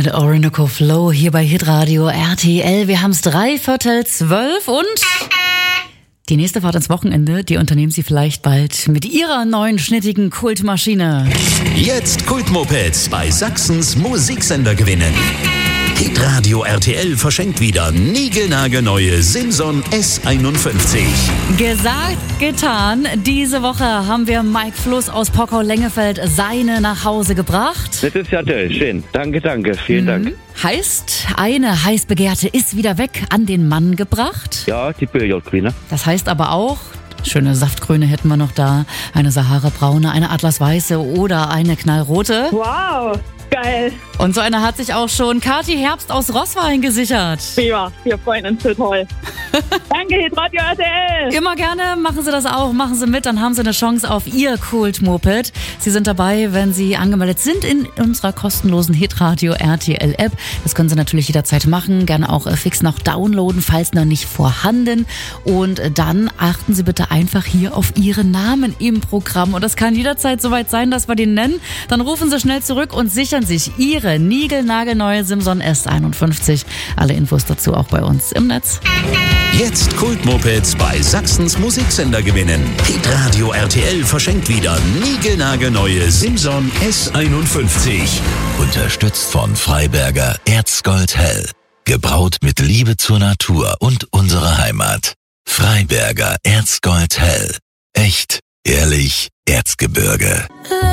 und Orinoco Flow hier bei Hitradio RTL. Wir haben es 11:45 und die nächste Fahrt ins Wochenende, die unternehmen Sie vielleicht bald mit Ihrer neuen schnittigen Kultmaschine. Jetzt Kultmopeds bei Sachsens Musiksender gewinnen. Hitradio RTL verschenkt wieder niegelnagelneue Simson S51. Gesagt, getan. Diese Woche haben wir Mike Fluss aus Pockau-Lengefeld seine nach Hause gebracht. Das ist ja toll, schön. Danke, vielen Dank. Heißt, eine heiß Begehrte ist wieder weg, an den Mann gebracht. Ja, die Billardqueen. Das heißt aber auch, schöne Saftgrüne hätten wir noch da, eine Sahara-braune, eine Atlasweiße oder eine knallrote. Wow, geil. Und so eine hat sich auch schon Kathi Herbst aus Roßwein gesichert. Prima, wir freuen uns total. Danke, Hitradio RTL. Immer gerne, machen Sie das auch, machen Sie mit, dann haben Sie eine Chance auf Ihr Kult-Moped. Sie sind dabei, wenn Sie angemeldet sind in unserer kostenlosen Hitradio RTL App. Das können Sie natürlich jederzeit machen, gerne auch fix noch downloaden, falls noch nicht vorhanden. Und dann achten Sie bitte einfach hier auf Ihren Namen im Programm. Und das kann jederzeit soweit sein, dass wir den nennen. Dann rufen Sie schnell zurück und sichern sich Ihre niegelnagelneue Simson S51. Alle Infos dazu auch bei uns im Netz. Jetzt Kultmopeds bei Sachsens Musiksender gewinnen. Hitradio RTL verschenkt wieder niegelnagelneue Simson S51. Unterstützt von Freiberger Erzgold Hell. Gebraut mit Liebe zur Natur und unserer Heimat. Freiberger Erzgold Hell. Echt, ehrlich, Erzgebirge.